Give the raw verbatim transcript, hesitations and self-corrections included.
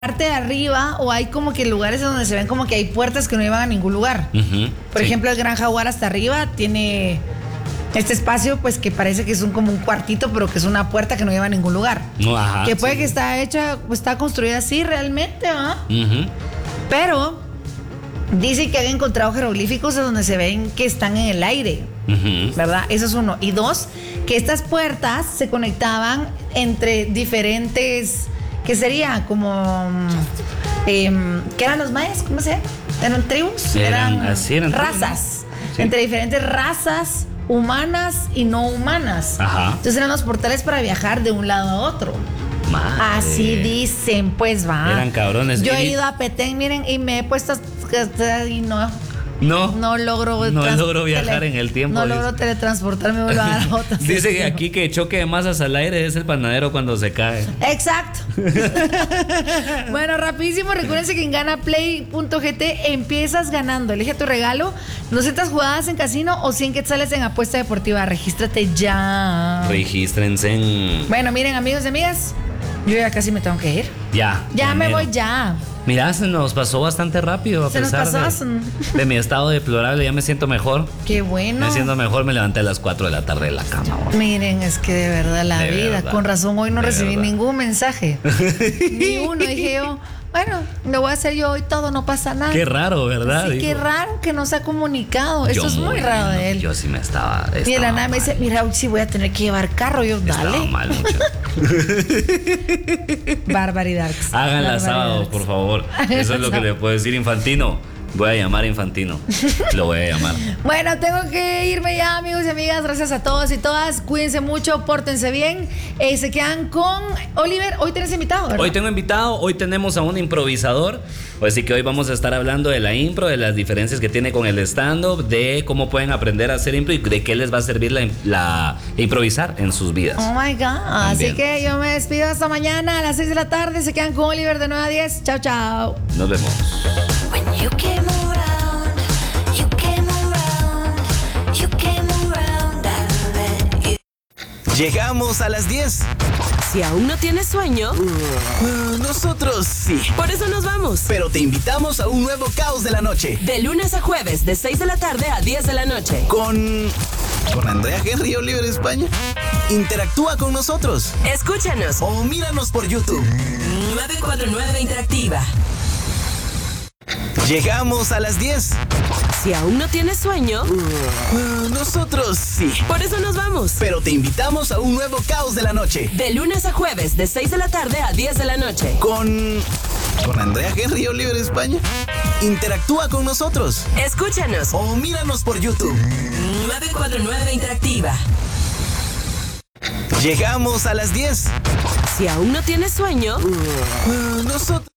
parte de arriba, o hay como que lugares donde se ven como que hay puertas que no llevan a ningún lugar. Uh-huh, Por sí. ejemplo, el Gran Jaguar hasta arriba tiene este espacio, pues que parece que es un, como un cuartito, pero que es una puerta que no lleva a ningún lugar. No, ajá, que puede sí. que está hecha, pues está construida así realmente, ¿ah? Uh-huh. Pero dice que han encontrado jeroglíficos donde se ven que están en el aire, uh-huh. ¿verdad? Eso es uno. Y dos, que estas puertas se conectaban entre diferentes, ¿qué sería? Como, eh, ¿qué eran los mayas? ¿Cómo se llama? ¿Eran tribus? Eran, eran, así eran razas. Sí. Entre diferentes razas humanas y no humanas. Ajá. Entonces eran los portales para viajar de un lado a otro. Madre. Así dicen, pues va. Eran cabrones. Yo y... he ido a Petén, miren, y me he puesto y no. No, no logro no trans- logro viajar tele, en el tiempo. No dice. logro teletransportarme, vuelvo a dar botas. Dice que aquí que choque de masas al aire es el panadero cuando se cae. Exacto. Bueno, rapidísimo, recuérdense que en gana play punto g t empiezas ganando. Elige tu regalo, doscientas jugadas en casino o cien quetzales en apuesta deportiva. Regístrate ya. Regístrense en... Bueno, miren, amigos y amigas, yo ya casi me tengo que ir. Ya. Ya me primero. voy ya. Mira, se nos pasó bastante rápido. A Se pesar nos pasó. De, de mi estado deplorable, ya me siento mejor. Qué bueno. Me siento mejor, me levanté a las cuatro de la tarde de la cama. Bro. Miren, es que de verdad la de vida, verdad, con razón hoy no recibí verdad. ningún mensaje. Ni uno, dije yo, bueno, lo voy a hacer yo hoy todo, no pasa nada. Qué raro, ¿verdad? Sí, qué raro que no se ha comunicado. Eso es muy raro bien, de él. Yo sí me estaba. estaba Y de la nada me dice, mira, hoy sí voy a tener que llevar carro. Yo, dale. Estaba mal mucho. Barbaridad. Háganla sábado, por favor. Eso es lo que le puedo decir, Infantino. Voy a llamar a Infantino. Lo voy a llamar. Bueno, tengo que irme ya, amigos y amigas. Gracias a todos y todas. Cuídense mucho, pórtense bien. Eh, se quedan con Oliver. Hoy tenés invitado, ¿verdad? Hoy tengo invitado. Hoy tenemos a un improvisador. Así que hoy vamos a estar hablando de la impro, de las diferencias que tiene con el stand-up, de cómo pueden aprender a hacer impro y de qué les va a servir la, la improvisar en sus vidas. Oh my God. También. Así que yo me despido hasta mañana a las seis de la tarde. Se quedan con Oliver de nueve a diez. Chao, chao. Nos vemos. When you came around, you came around, you came around, I let you. Llegamos a las diez. Si aún no tienes sueño, Uh, nosotros sí. por eso nos vamos. Pero te invitamos a un nuevo Caos de la Noche. De lunes a jueves, de seis de la tarde a diez de la noche. Con... Con Andrea Henry Oliver España. Interactúa con nosotros. Escúchanos. O míranos por YouTube. nueve cuatro nueve Interactiva. Llegamos a las diez. Si aún no tienes sueño, Uh, nosotros sí. por eso nos vamos. Pero te invitamos a un nuevo Caos de la Noche. De lunes a jueves, de seis de la tarde a diez de la noche. Con... Con Andrea Henry Oliver España. Interactúa con nosotros. Escúchanos. O míranos por YouTube. nueve cuatro nueve Interactiva. Llegamos a las diez. Si aún no tienes sueño, Uh, nosotros...